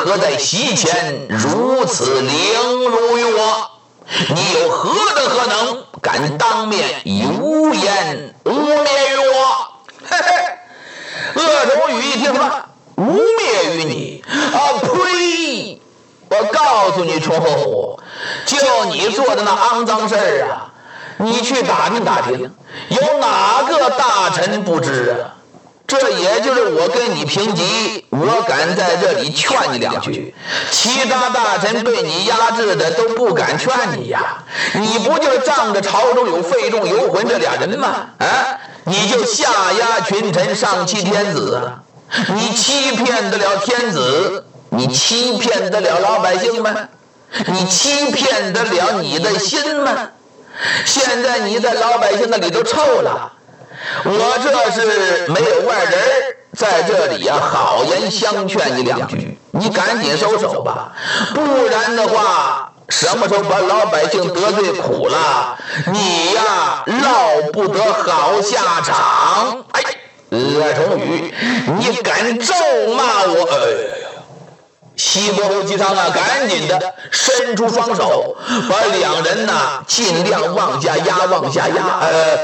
何在席前如此凌辱于我？你有何德何能，敢当面以污言污蔑于我？嘿嘿，鄂崇宇一听说污蔑于你啊，呸！我告诉你，崇侯虎，就你做的那肮脏事儿啊，你去打听打听，有哪个大臣不知啊？这也就是我跟你平级，我敢在这里劝你两句，其他大臣被你压制的都不敢劝你呀。你不就是仗着朝中有费仲、游魂这俩人吗？啊，你就下压群臣，上欺天子啊！你欺骗得了天子，你欺骗得了老百姓吗？你欺骗得了你的心吗？现在你在老百姓那里都臭了。我这是没有外人在这里呀，好言相劝你两句，你赶紧收手吧，不然的话，什么时候把老百姓得罪苦了，你呀落不得好下场。哎，鄂崇宇，你敢咒骂我？西伯侯姬昌啊，赶紧的伸出双手，把两人呐尽量往下压，往下压。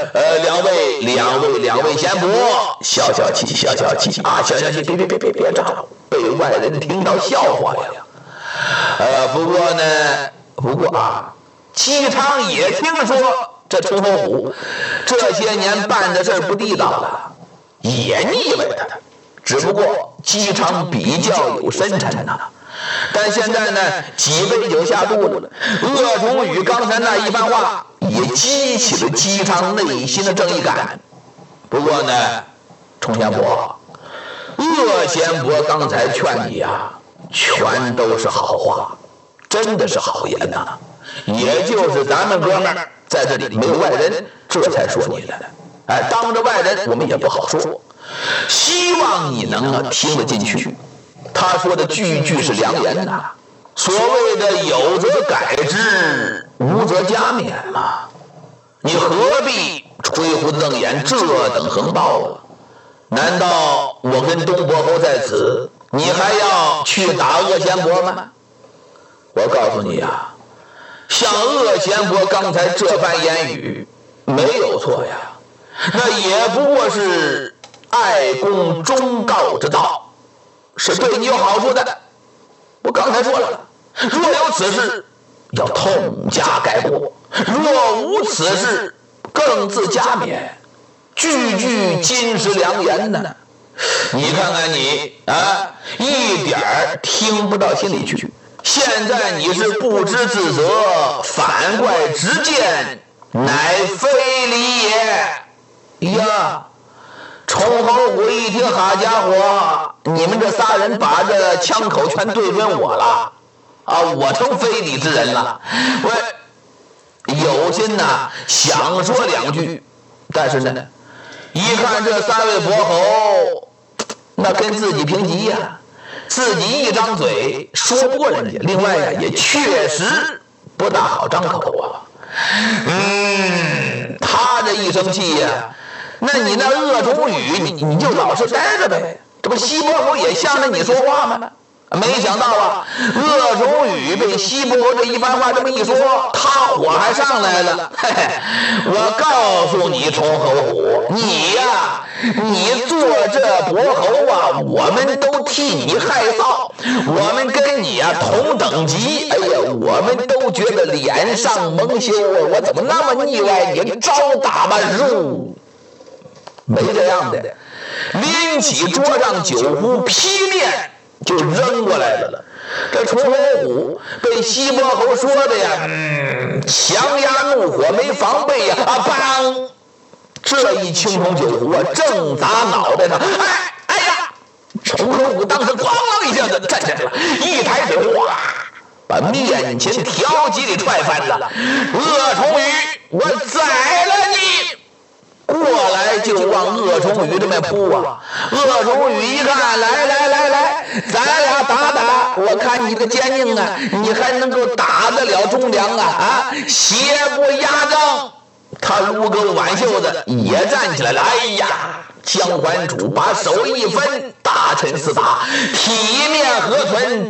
两位贤伯，消消气啊，消消气，别吵，被外人听到笑话了。不过啊，姬昌也听说这崇侯虎这些年办的事不地道了，也腻歪他。只不过姬昌比较有深沉呐，但现在呢，几杯酒下肚了，鄂崇宇刚才那一番话也激起了姬昌内心的正义感。不过呢，崇贤伯，鄂贤伯刚才劝你啊，全都是好话，真的是好言呐。也就是咱们哥们儿在这里没有外人，这才说你的。哎，当着外人我们也不好说。希望你能听得进去，他说的句句是良言呐。所谓的有则改之，无则加勉嘛。你何必吹胡子瞪眼，这等横暴啊？难道我跟东伯侯在此，你还要去打鄂贤伯吗？我告诉你啊，像鄂贤伯刚才这番言语没有错呀，那也不过是爱公忠告之道，是对你有好处的。我刚才说了，若有此事，要痛加改过；若无此事，更自加勉。句句金石良言呢。你看看你啊，一点儿听不到心里去。现在你是不知自责，反怪直谏，乃非礼也。呀！崇侯虎一听，好家伙，你们这仨人把这枪口全对准我了啊！我成非礼之人了。我有心呐，想说两句，但是呢，一看这三位伯侯，那跟自己平级呀，自己一张嘴说不过人家，另外呀，也确实不大好张口啊。他这一生气呀，那你那鄂崇宇，你就老实待着呗，这不西伯侯也向着你说话吗？没想到啊，鄂崇宇被西伯侯这一番话这么一说，他火还上来了。嘿嘿，我告诉你，崇侯虎，你呀，你做这伯侯啊，我们都替你害臊，我们跟你啊同等级，哎呀，我们都觉得脸上蒙羞啊，我怎么那么腻歪你，招打吧入。没这样的，拎起桌上酒壶劈面就扔过来了。这崇侯虎被西伯侯说的呀，强压怒火，没防备呀，梆！这一青铜酒壶啊，正砸脑袋上。哎呀！崇侯虎当时咣啷一下子站起来了，一抬腿，哗，把面前条几给踹翻了。鄂崇宇，我宰了你！过来就往鄂崇宇这边扑啊！鄂崇宇一看，来，咱俩打，我看你个奸佞啊，你还能够打得了忠良啊？邪不压正！他撸个挽袖子也站起来了。哎呀，姜桓主把手一分，大臣四打，体面何存？